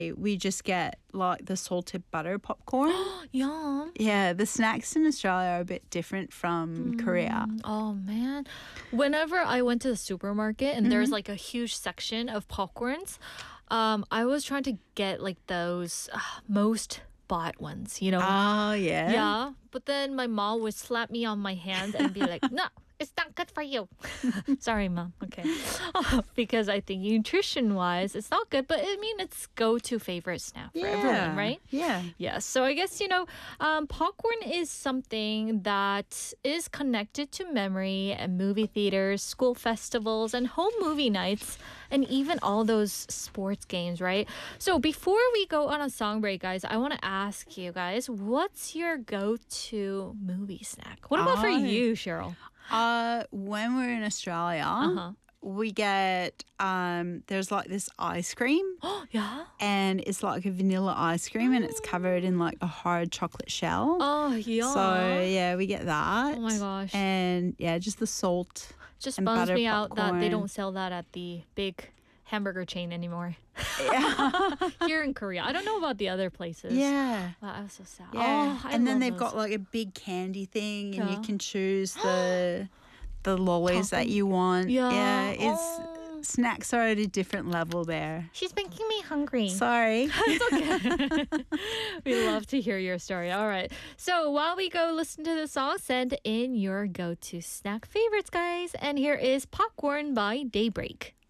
we just get like the salted butter popcorn. Yum. Yeah, the snacks in Australia are a bit different from Korea. Oh man. Whenever I went to the supermarket and there's like a huge section of popcorns, I was trying to get like those most bought ones, you know? Oh, yeah. Yeah. But then my mom would slap me on my hand and be like, no, it's not good for you. Sorry, Mom. Okay. Because I think nutrition-wise, it's not good. But I mean, it's go-to favorite snack for everyone, right? Yeah. Yeah, so I guess, popcorn is something that is connected to memory and movie theaters, school festivals, and home movie nights, and even all those sports games, right? So before we go on a song break, guys, I want to ask you guys, what's your go-to movie snack? What about for you, Cheryl? When we're in Australia, we get there's like this ice cream. Oh, yeah. And it's like a vanilla ice cream and it's covered in like a hard chocolate shell. Oh, yeah. So yeah, we get that. Oh my gosh. And yeah, just the salt. Just and bums butter me out that they popcorn. don't sell that at the big hamburger chain anymore. Yeah. Here in Korea. I don't know about the other places. Yeah. Wow, I was so sad. Yeah. Oh, I and then love they've those. got like a big candy thing and you Yeah. can choose the lollies that you want. Yeah. It's Oh. snacks are at a different level there. She's making me hungry. Sorry. We love to hear your story. All right. So while we go listen to the song, send in your go-to snack favorites, guys. And here is Popcorn by Daybreak.